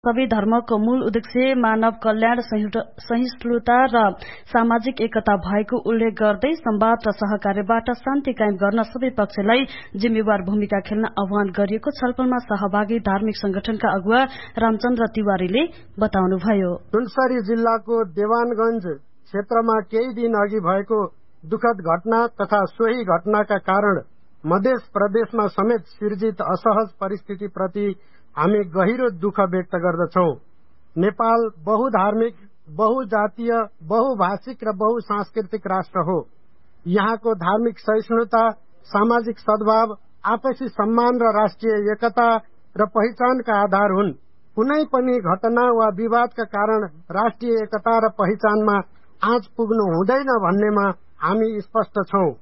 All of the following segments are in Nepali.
सबै धर्मको मूल उद्देश्य मानव कल्याण, सहिष्णुता र सामाजिक एकता भएको उल्लेख गर्दै संवाद र सहकार्यबाट शान्ति कायम गर्न सबै पक्षलाई जिम्मेवार भूमिका खेल्न आह्वान गरिएको छलफलमा सहभागी धार्मिक संगठनका अगुवा रामचन्द्र तिवारीले बताउनुभयो। सुनसरी जिल्लाको देवानगंज क्षेत्रमा केही दिन अघि भएको दुखद घटना तथा सोही घटनाका कारण मध्य प्रदेशमा समेत सिर्जित असहज परिस्थितिप्रति हामी गहिरो दुःख व्यक्त गर्दछौं। नेपाल बहुधार्मिक, बहुजातीय, बहुभाषिक र बहुसांस्कृतिक राष्ट्र हो। यहाँको धार्मिक सहिष्णुता, सामाजिक सद्भाव, आपसी सम्मान र राष्ट्रिय एकता र पहिचानका आधार हुन्। कुनै पनि घटना वा विवादका कारण राष्ट्रिय एकता र पहिचानमा आँच पुग्नु हुँदैन भन्नेमा हामी स्पष्ट छौं।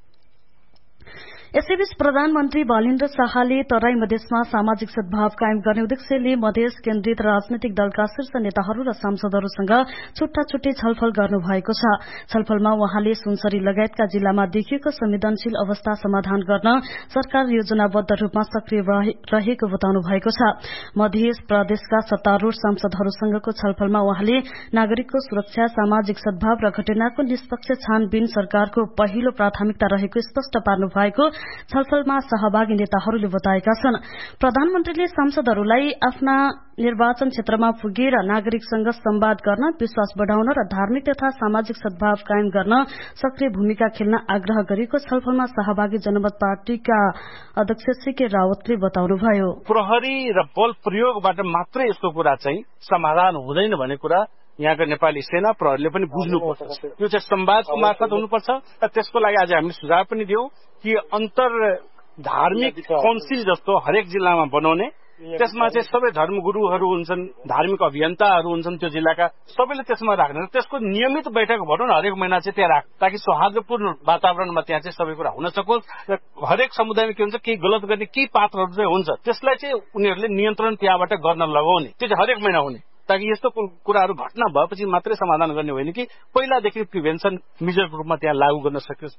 यसैबीच प्रधानमन्त्री बालिन्द्र शाहले तराई मधेसमा सामाजिक सद्भाव कायम गर्ने उद्देश्यले मधेस केन्द्रित राजनैतिक दलका शीर्ष नेताहरू र सांसदहरूसँग छुट्टा छुट्टै छलफल गर्नुभएको छ। छलफलमा उहाँले सुनसरी लगायतका जिल्लामा देखिएको संवेदनशील अवस्था समाधान गर्न सरकार योजनाबद्ध रूपमा सक्रिय रहेको बताउनु भएको छ। मध्य प्रदेशका सत्तारूढ़ सांसदहरूसँगको छलफलमा उहाँले नागरिकको सुरक्षा, सामाजिक सद्भाव र घटनाको निष्पक्ष छानबिन सरकारको पहिलो प्राथमिकता रहेको स्पष्ट पार्नु भएको छलफलमा सहभागी नेताहरूले बताएका छन्। प्रधानमन्त्रीले सांसदहरूलाई आफ्ना निर्वाचन क्षेत्रमा पुगेर नागरिकसँग संवाद गर्न, विश्वास बढ़ाउन र धार्मिक तथा सामाजिक सद्भाव कायम गर्न सक्रिय भूमिका खेल्न आग्रह गरेको छलफलमा सहभागी जनमत पार्टीका अध्यक्ष सीके रावतले बताउनुभयो। प्रहरी र बल प्रयोगबाट मात्रै यसको कुरा चाहिँ समाधान हुँदैन भन्ने कुरा यहाँका नेपाली सेना प्रहरीले पनि बुझ्नुपर्छ। यो चाहिँ संवादको मार्फत हुनुपर्छ र त्यसको लागि आज हामीले सुझाव पनि दियौं कि अन्तर धार्मिक काउन्सिल जस्तो हरेक जिल्लामा बनाउने, त्यसमा चाहिँ सबै धर्मगुरूहरू हुन्छन्, धार्मिक अभियन्ताहरू हुन्छन्, त्यो जिल्लाका सबैले त्यसमा राख्ने, त्यसको नियमित बैठक भनौँ न हरेक महिना चाहिँ त्यहाँ राख, ताकि सौहार्दपूर्ण वातावरणमा त्यहाँ चाहिँ सबै कुरा हुन सकोस् र हरेक समुदायमा के हुन्छ, केही गलत गर्ने केही पात्रहरू चाहिँ हुन्छ, त्यसलाई चाहिँ उनीहरूले नियन्त्रण त्यहाँबाट गर्न लगाउने, त्यो चाहिँ हरेक महिना हुने, ताकि यस्तो कुराहरू घटना भएपछि मात्रै समाधान गर्ने होइन कि पहिलादेखि प्रिभेन्सन मेजरको रूपमा त्यहाँ लागू गर्न सकियोस्।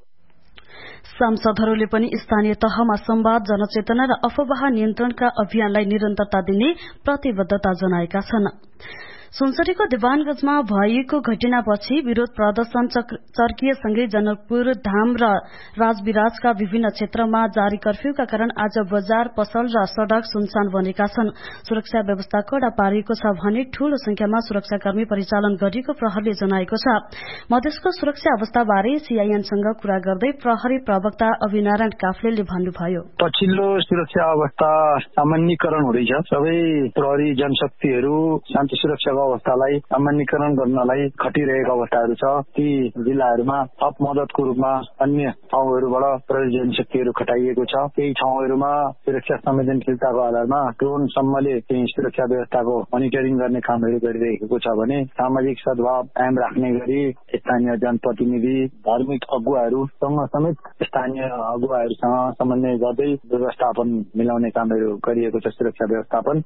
सांसदहरूले पनि स्थानीय तहमा संवाद, जनचेतना र अफवाह नियन्त्रणका अभियानलाई निरन्तरता दिने प्रतिबद्धता जनाएका छन्। सुनसरीको देवानगंजमा भएको घटनापछि विरोध प्रदर्शन चर्किएसँगै जनकपुर धाम र राजविराजका विभिन्न क्षेत्रमा जारी कर्फ्यूका कारण आज बजार, पसल र सड़क सुनसान बनेका छन्। सुरक्षा व्यवस्था कड़ा पारिएको छ भने ठूलो संख्यामा सुरक्षाकर्मी परिचालन गरिएको प्रहरीले जनाएको छ। मधेसको सुरक्षा अवस्थाबारे सीआईएनसँग कुरा गर्दै प्रहरी प्रवक्ता अभिनारायण काफ्लेले भन्नुभयो, पछिल्लो सुरक्षा अवस्था सामान्यीकरण हुँदैछ। सबै प्रहरी जनशक्तिहरू शान्ति सुरक्षा अवस्थालाई सामान्यीकरण गर्नलाई खटिरहेको अवस्थाहरू छ। ती जिल्लाहरूमा थप मद्दतको रूपमा अन्य ठाउँहरूबाट प्रहरी जनशक्तिहरू खटाइएको छ। केही ठाउँहरूमा सुरक्षा संवेदनशीलताको आधारमा ड्रोनसम्मले चाहिँ सुरक्षा व्यवस्थाको मोनिटरिङ गर्ने कामहरू गरिरहेको छ भने सामाजिक सद्भाव कायम राख्ने गरी स्थानीय जनप्रतिनिधि, धार्मिक अगुवाहरूसँग समेत स्थानीय अगुवाहरूसँग समन्वय गर्दै व्यवस्थापन मिलाउने कामहरू गरिएको छ। सुरक्षा व्यवस्थापन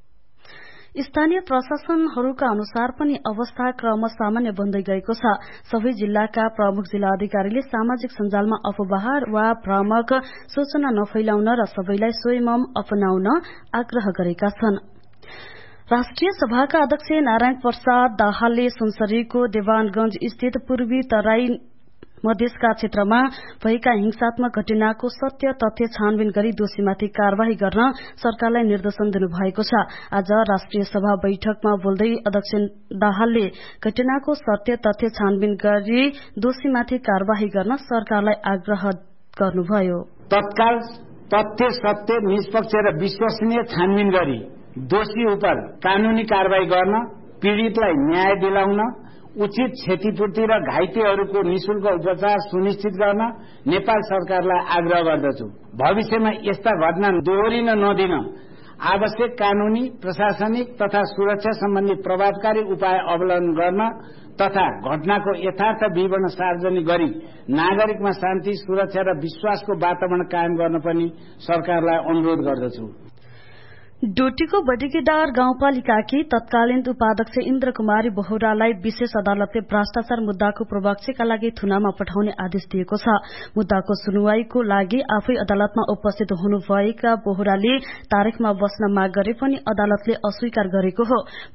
स्थानीय प्रशासनहरूका अनुसार पनि अवस्था क्रम सामान्य बन्दै गएको छ। सबै जिल्लाका प्रमुख जिल्ला अधिकारीले सामाजिक सञ्जालमा अफवाह वा भ्रामक सूचना नफैलाउन र सबैलाई स्वयं अपनाउन आग्रह गरेका छन्। राष्ट्रिय सभाका अध्यक्ष नारायण प्रसाद दाहालले सुनसरीको देवानगंज स्थित पूर्वी तराई मधेसका क्षेत्रमा भएका हिंसात्मक घटनाको सत्य तथ्य छानबिन गरी दोषीमाथि कार्यवाही गर्न सरकारलाई निर्देशन दिनुभएको छ। आज राष्ट्रिय सभा बैठकमा बोल्दै अध्यक्ष दाहालले घटनाको सत्य तथ्य छानबिन गरी दोषीमाथि कार्यवाही गर्न सरकारलाई आग्रह गर्नुभयो। तत्काल तथ्य, सत्य, निष्पक्ष र विश्वसनीय छानबिन गरी दोषी उप कानूनी कार्यवाही गर्न, पीड़ितलाई न्याय दिलाउन, उचित क्षतिपूर्ति र घाइतेहरूको निशुल्क उपचार सुनिश्चित गर्न नेपाल सरकारलाई आग्रह गर्दछु। भविष्यमा यस्ता घटना दोहोरिन नदिन आवश्यक कानूनी, प्रशासनिक तथा सुरक्षा सम्बन्धी प्रभावकारी उपाय अवलम्बन गर्न तथा घटनाको यथार्थ विवरण सार्वजनिक गरी नागरिकमा शान्ति, सुरक्षा र विश्वासको वातावरण कायम गर्न पनि सरकारलाई अनुरोध गर्दछु। डोटीको बडिकीडार गाउँपालिकाकी तत्कालीन उपाध्यक्ष इन्द्र कुमारी बोहरालाई विशेष अदालतले भ्रष्टाचार मुद्दाको प्रवक्ष्यका लागि थुनामा पठाउने आदेश दिएको छ। मुद्दाको सुनवाईको लागि आफै अदालतमा उपस्थित हुनुभएका बोहराले तारिखमा बस्न माग गरे पनि अदालतले अस्वीकार गरेको हो।